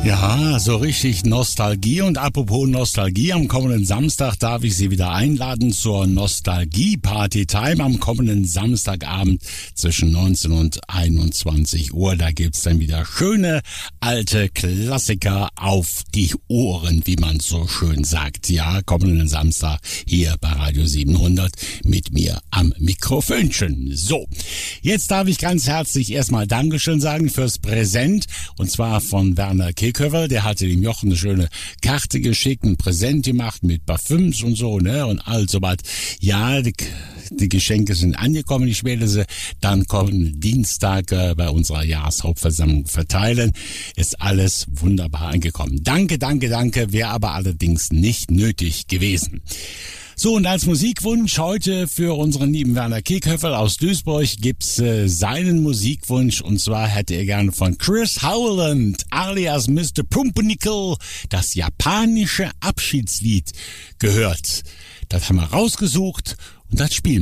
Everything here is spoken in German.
Ja, so richtig Nostalgie. Und apropos Nostalgie, am kommenden Samstag darf ich Sie wieder einladen zur Nostalgie-Party-Time am kommenden Samstagabend zwischen 19 und 21 Uhr. Da gibt's dann wieder schöne alte Klassiker auf die Ohren, wie man so schön sagt. Ja, kommenden Samstag hier bei Radio 700 mit mir am Mikrofönchen. So, jetzt darf ich ganz herzlich erstmal Dankeschön sagen fürs Präsent, und zwar von Werner Kickhövel. Der hatte dem Jochen eine schöne Karte geschickt, ein Präsent gemacht mit Parfüms und so, ne, und all so was. Ja, die Geschenke sind angekommen. Ich werde sie dann kommenden Dienstag bei unserer Jahreshauptversammlung verteilen. Ist alles wunderbar angekommen. Danke, danke, danke. Wäre aber allerdings nicht nötig gewesen. So, und als Musikwunsch heute für unseren lieben Werner Kickhövel aus Duisburg gibt's seinen Musikwunsch, und zwar hätte er gerne von Chris Howland alias Mr. Pumpernickel das japanische Abschiedslied gehört. Das haben wir rausgesucht und das spielen